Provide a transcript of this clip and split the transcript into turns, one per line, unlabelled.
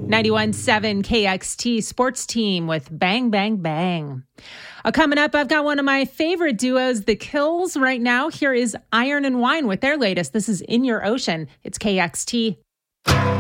91.7 KXT Sports Team with Bang, Bang, Bang. Coming up, I've got one of my favorite duos, The Kills. Right now, here is Iron and Wine with their latest. This is In Your Ocean. It's KXT.